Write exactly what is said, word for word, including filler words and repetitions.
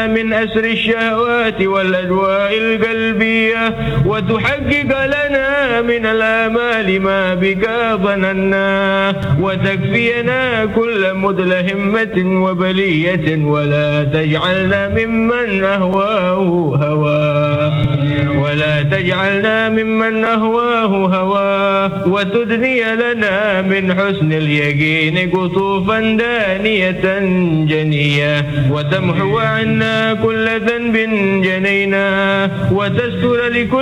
لنا من أسر الشهوات والأجواء القلبية، وتحقق لنا من الآمال ما بك ظننا، وتكفينا كل مدلهمة وبلية، ولا تجعلنا ممن أهواه هواه ولا تجعلنا ممن أهواه هواه وتدني لنا من حسن اليقين قطوفا دانية جنية، وتمحو عنا كل ذنب جنينا، وتستر لكل